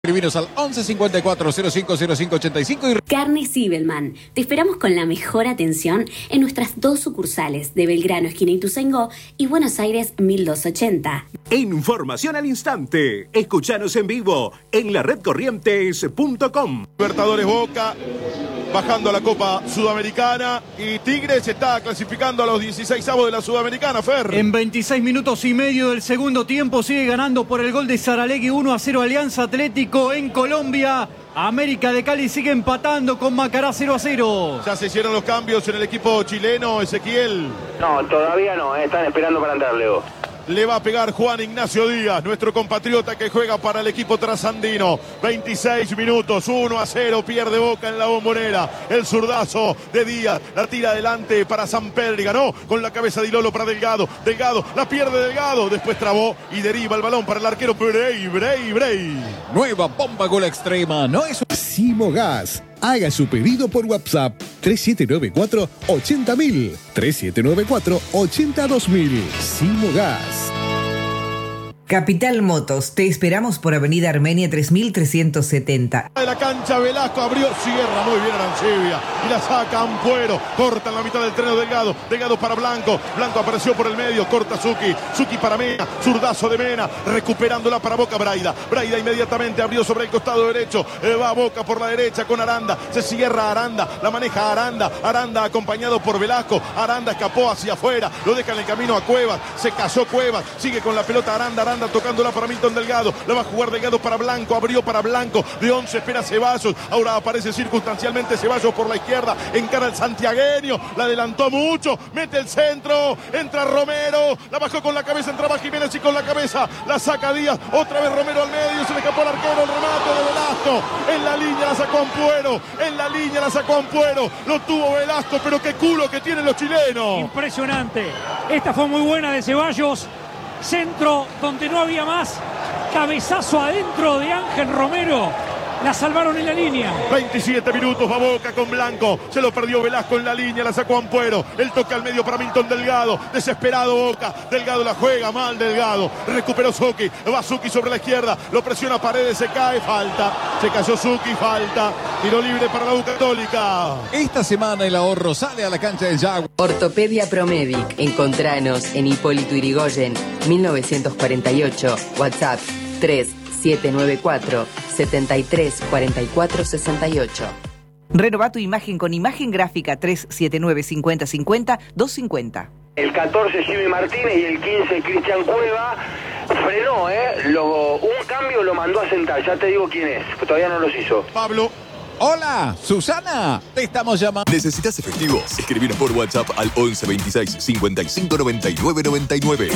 Escribinos al 11 54 05 05 85 y... Carne Zibelman. Te esperamos con la mejor atención en nuestras dos sucursales de Belgrano, esquina Ituzaingó, y Buenos Aires 1280. Información al instante. Escuchanos en vivo en la redcorrientes.com. Libertadores Boca bajando a la Copa Sudamericana y Tigres está clasificando a los 16avos de la Sudamericana, Fer. En 26 minutos y medio del segundo tiempo sigue ganando por el gol de Saralegui 1-0 Alianza Atlético en Colombia. América de Cali sigue empatando con Macará 0-0. Ya se hicieron los cambios en el equipo chileno, Ezequiel. No, todavía no, están esperando para entrar, Leo. Le va a pegar Juan Ignacio Díaz, nuestro compatriota que juega para el equipo trasandino. 26 minutos, 1-0, pierde Boca en la Bombonera. El zurdazo de Díaz, la tira adelante para Samper, ganó con la cabeza de Ilolo para Delgado. Delgado, la pierde Delgado, después trabó y deriva el balón para el arquero Brey. Nueva bomba gol extrema, no es... Simogas. Haga su pedido por WhatsApp 3794-80000, 3794-82000. Simogas. Capital Motos, te esperamos por Avenida Armenia 3370. De la cancha Velasco abrió, cierra muy bien Arancibia y la saca Ampuero, corta en la mitad del terreno Delgado, Delgado para Blanco, Blanco apareció por el medio, corta Zucchi para Mena, zurdazo de Mena, recuperándola para Boca Braida inmediatamente abrió sobre el costado derecho, va Boca por la derecha con Aranda, se cierra Aranda, la maneja Aranda acompañado por Velasco, Aranda escapó hacia afuera, lo deja en el camino a Cuevas, se casó Cuevas, sigue con la pelota Aranda tocándola para Milton Delgado, la va a jugar Delgado para Blanco, abrió para Blanco, de 11 espera Ceballos, ahora aparece circunstancialmente Ceballos por la izquierda, encara el santiagueño, la adelantó mucho, mete el centro, entra Romero, la bajó con la cabeza, entraba Jiménez y con la cabeza, la saca Díaz, otra vez Romero al medio, se le escapó al arquero, el remate de Velasco, en la línea la sacó Ampuero, lo tuvo Velasco, pero qué culo que tienen los chilenos. Impresionante, esta fue muy buena de Ceballos. Centro donde no había más, cabezazo adentro de Ángel Romero, la salvaron en la línea. 27 minutos, va Boca con Blanco, se lo perdió Velasco en la línea, la sacó Ampuero, el toque al medio para Milton Delgado, desesperado Boca, Delgado la juega mal, Delgado, recuperó Zucchi, va Zucchi sobre la izquierda, lo presiona Paredes, se cae, falta, se cayó Zucchi, falta, tiro libre para la U Católica. Esta semana el ahorro sale a la cancha del Jaguar. Ortopedia Promedic, encontranos en Hipólito Yrigoyen, 1948, WhatsApp 3794 73 44 68. Renová tu imagen con imagen gráfica 379 50 50 250. El 14 Jimmy Martínez y el 15 Cristian Cueva frenó, un cambio lo mandó a sentar, ya te digo quién es, todavía no los hizo. Pablo. Hola, Susana, te estamos llamando. ¿Necesitas efectivos? Escribinos por WhatsApp al 11 26 55 99 99.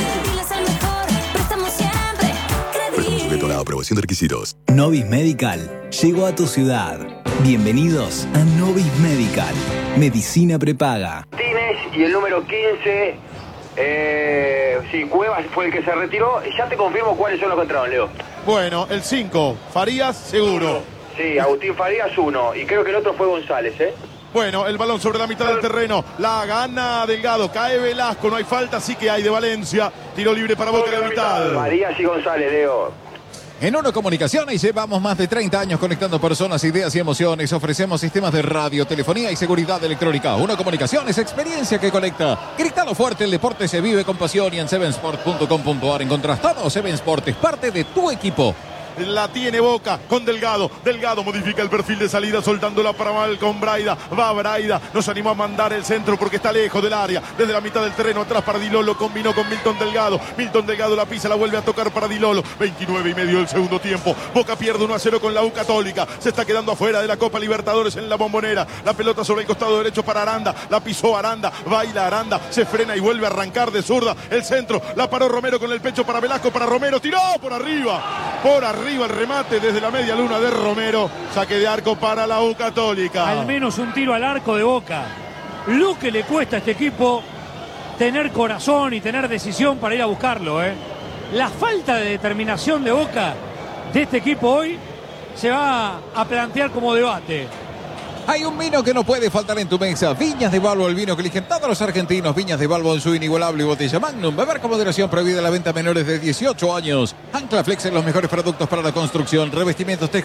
Sujeto a la aprobación de requisitos. Novis Medical llegó a tu ciudad. Bienvenidos a Novis Medical. Medicina prepaga. Martínez y el número 15, Cuevas fue el que se retiró. Ya te confirmo cuáles son los que entraron, Leo. Bueno, el 5, Farías, seguro. Sí, Agustín Farías 1, y creo que el otro fue González, Bueno, el balón sobre la mitad del terreno, la gana Delgado, cae Velasco, no hay falta, sí que hay de Valencia, tiro libre para Boca de la mitad. Farías y González, Leo. En Uno Comunicaciones llevamos más de 30 años conectando personas, ideas y emociones. Ofrecemos sistemas de radio, telefonía y seguridad electrónica. Uno Comunicaciones, experiencia que conecta. Gritalo fuerte, el deporte se vive con pasión y en sevensport.com.ar encontrás todo. Seven Sport es parte de tu equipo. La tiene Boca con Delgado. Delgado modifica el perfil de salida soltándola para mal con Braida. Va Braida. Nos animó a mandar el centro porque está lejos del área. Desde la mitad del terreno atrás para Dilolo. Combinó con Milton Delgado. Milton Delgado la pisa, la vuelve a tocar para Dilolo. 29 y medio del segundo tiempo. Boca pierde 1-0 con la U Católica. Se está quedando afuera de la Copa Libertadores en la Bombonera. La pelota sobre el costado derecho para Aranda. La pisó Aranda. Baila Aranda. Se frena y vuelve a arrancar de zurda. El centro. La paró Romero con el pecho para Velasco. Para Romero. Tiró por arriba. El remate desde la media luna de Romero. Saque de arco para la U Católica. Al menos un tiro al arco de Boca. Lo que le cuesta a este equipo tener corazón y tener decisión para ir a buscarlo. La falta de determinación de Boca, de este equipo hoy, se va a plantear como debate. Hay un vino que no puede faltar en tu mesa. Viñas de Balbo, el vino que eligen todos los argentinos. Viñas de Balbo en su inigualable botella Magnum. Beber con moderación, prohibida la venta a menores de 18 años. Ancla Flex en los mejores productos para la construcción, revestimientos